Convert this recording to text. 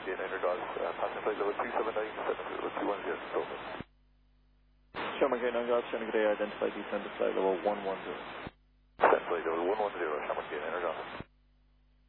Gain Energon, passing flight level 379, 70210, over. Sherman Gain Energon, Sherman Gain identified descend to flight level 110. Descend flight level 110, Sherman Gain Energon.